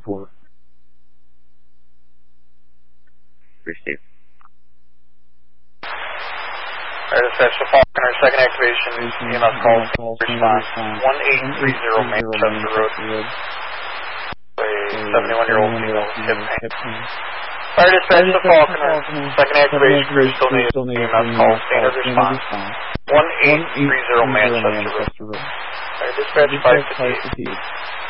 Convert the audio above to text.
report. Receive. Dispatch to Falconer, second activation, EMS call, response, 1830 Manchester Road. A 71-year-old female with hip pain. Fire dispatch to Falconer, second activation, crew still needed, EMS call, standard response, 1830 Manchester Road. Fire dispatch 558.